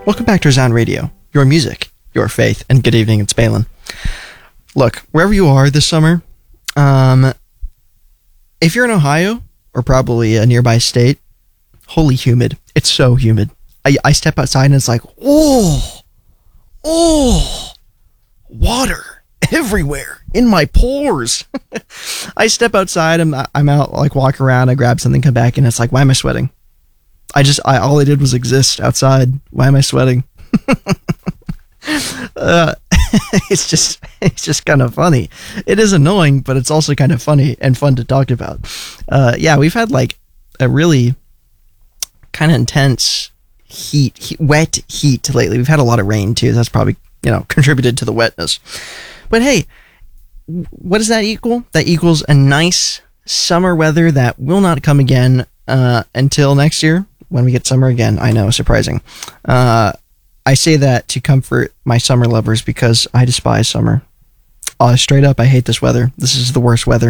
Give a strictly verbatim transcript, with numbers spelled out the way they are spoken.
Welcome back to Resound Radio, your music, your faith, and good evening, it's Balin. Look, wherever you are this summer, um, if you're in Ohio, or probably a nearby state, holy humid. It's so humid. I, I step outside and it's like, oh, oh, water everywhere in my pores. I step outside, I'm, I'm out, like walk around, I grab something, come back, and it's like, why am I sweating? I just, I, all I did was exist outside. Why am I sweating? uh, it's just, it's just kind of funny. It is annoying, but it's also kind of funny and fun to talk about. Uh, yeah, we've had like a really kind of intense heat, heat, wet heat lately. We've had a lot of rain too. That's probably, you know, contributed to the wetness. But hey, what does that equal? That equals a nice summer weather that will not come again uh, until next year. When we get summer again. I know, surprising. Uh, I say that to comfort my summer lovers because I despise summer. Uh, straight up, I hate this weather. This is the worst weather